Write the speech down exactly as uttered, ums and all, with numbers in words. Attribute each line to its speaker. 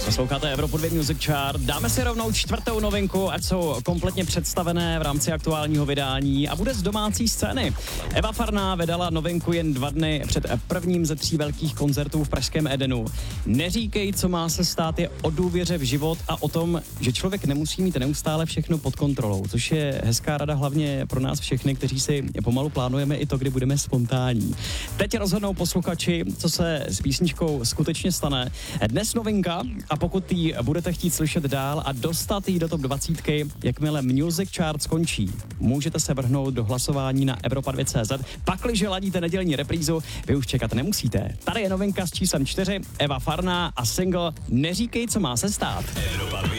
Speaker 1: Posloucháte Evropu dva Music Chart. Dáme si rovnou čtvrtou novinku, ať jsou kompletně představené v rámci aktuálního vydání a bude z domácí scény. Eva Farná vydala novinku jen dva dny před prvním ze tří velkých koncertů v pražském Edenu. Neříkej, co má se stát, je o důvěře v život a o tom, že člověk nemusí mít neustále všechno pod kontrolou, což je hezká rada hlavně pro nás všechny, kteří si pomalu plánujeme i to, kdy budeme spontánní. Teď rozhodnou posluchači, co se s písničkou skutečně stane. Dnes novinka a pokud ji budete chtít slyšet dál a dostat ji do top dvacítky, jakmile Music Chart skončí, můžete se vrhnout do hlasování na Evropa dva tečka cé zet. Pakliže ladíte nedělní reprízu, vy už čekat nemusíte. Tady je novinka s číslem čtyři, Eva Farná a single Neříkej, co má se stát.
Speaker 2: Evropa